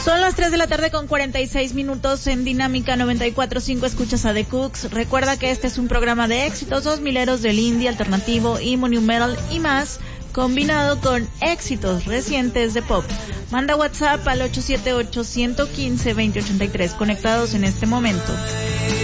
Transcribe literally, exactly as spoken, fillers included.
Son las tres de la tarde con cuarenta y seis minutos en Dinámica noventa y cuatro punto cinco. Escuchas a The Cooks. Recuerda que este es un programa de éxitos dos mileros del indie, alternativo, emo, new metal y más, combinado con éxitos recientes de pop. Manda WhatsApp al ocho siete ocho, uno uno cinco, dos cero dos ocho tres, conectados en este momento.